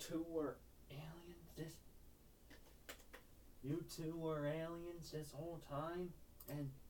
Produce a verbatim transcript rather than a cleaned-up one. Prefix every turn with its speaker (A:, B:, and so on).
A: two were aliens this. You two were aliens this whole time, and